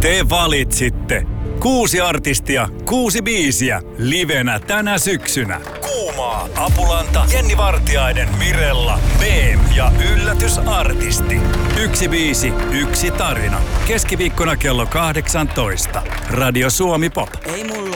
Te valitsitte. 6 artistia, 6 biisiä, livenä tänä syksynä. Kuumaa, Apulanta, Jenni Vartiainen, Mirella, BM ja yllätysartisti. 1 biisi, 1 tarina. Keskiviikkona kello 18. Radio Suomi Pop. Ei mulla